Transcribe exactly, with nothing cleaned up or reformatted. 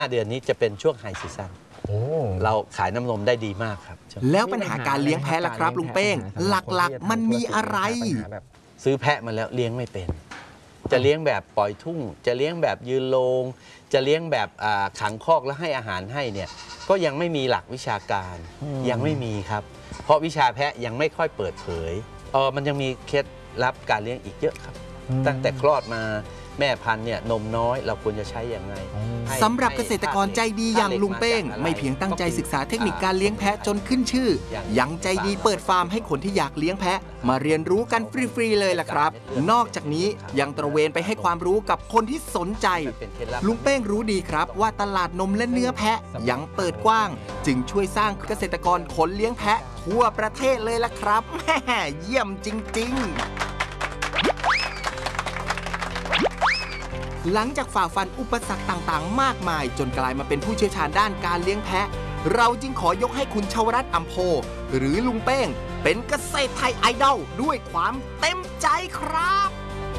เดือนนี้จะเป็นช่วงไฮซีซั่นเราขายน้ำนมได้ดีมากครับแล้วปัญหาการเลี้ยงแพะล่ะครับลุงเป้งหลักๆมันมีอะไรซื้อแพะมาแล้วเลี้ยงไม่เป็นจะเลี้ยงแบบปล่อยทุ่งจะเลี้ยงแบบยืนโลงจะเลี้ยงแบบขังคอกแล้วให้อาหารให้เนี่ยก็ยังไม่มีหลักวิชาการยังไม่มีครับเพราะวิชาแพะยังไม่ค่อยเปิดเผยเออมันยังมีเคล็ดลับการเลี้ยงอีกเยอะครับตั้งแต่คลอดมาแม่พันธุ์เนี่ยนมน้อยเราควรจะใช้อย่างไรสำหรับเกษตรกรใจดีอย่างลุงเป้งไม่เพียงตั้งใจศึกษาเทคนิคการเลี้ยงแพะจนขึ้นชื่อยังใจดีเปิดฟาร์มให้คนที่อยากเลี้ยงแพะมาเรียนรู้กันฟรีๆเลยล่ะครับนอกจากนี้ยังตระเวนไปให้ความรู้กับคนที่สนใจลุงเป้งรู้ดีครับว่าตลาดนมและเนื้อแพะยังเปิดกว้างจึงช่วยสร้างเกษตรกรคนเลี้ยงแพะทั่วประเทศเลยล่ะครับแม่เยี่ยมจริงๆหลังจากฝ่าฟันอุปสรรคต่างๆมากมายจนกลายมาเป็นผู้เชี่ยวชาญด้านการเลี้ยงแพะเราจึงขอยกให้คุณชวรัตน์อำโพหรือลุงเป้งเป็นเกษตรไทยไอดอลด้วยความเต็มใจครับ